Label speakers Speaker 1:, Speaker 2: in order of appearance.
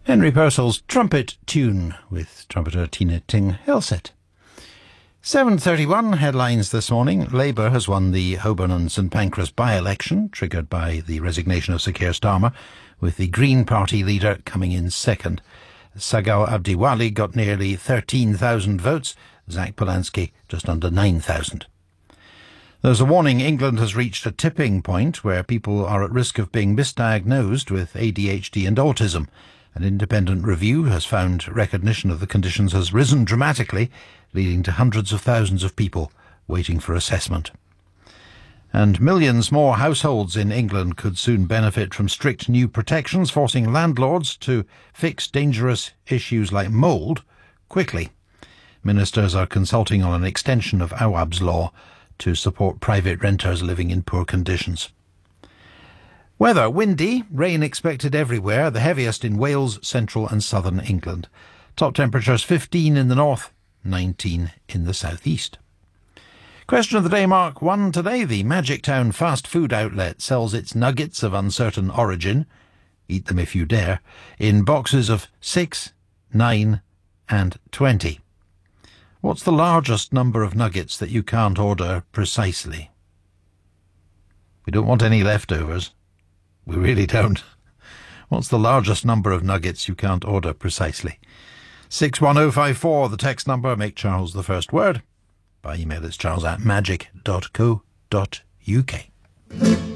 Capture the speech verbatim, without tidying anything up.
Speaker 1: Henry Purcell's Trumpet Tune with trumpeter Tina Ting Helseth. seven thirty-one headlines this morning. Labour has won the Holborn and St Pancras by-election, triggered by the resignation of Sir Keir Starmer, with the Green Party leader coming in second. Sagal Abdiwali got nearly thirteen thousand votes, Zach Polanski just under nine thousand. There's a warning England has reached a tipping point where people are at risk of being misdiagnosed with A D H D and autism. An independent review has found recognition of the conditions has risen dramatically, leading to hundreds of thousands of people waiting for assessment. And millions more households in England could soon benefit from strict new protections, forcing landlords to fix dangerous issues like mould quickly. Ministers are consulting on an extension of Awab's law to support private renters living in poor conditions. Weather: windy, rain expected everywhere, the heaviest in Wales, central and southern England. Top temperatures fifteen in the north, nineteen in the southeast. Question of the day, Mark one today. The Magic Town fast food outlet sells its nuggets of uncertain origin, eat them if you dare, in boxes of six, nine and twenty. What's the largest number of nuggets that you can't order precisely? We don't want any leftovers. We really don't. What's the largest number of nuggets you can't order precisely? six one oh five four, the text number. Make Charles the first word. By email it's charles at magic dot co dot uk.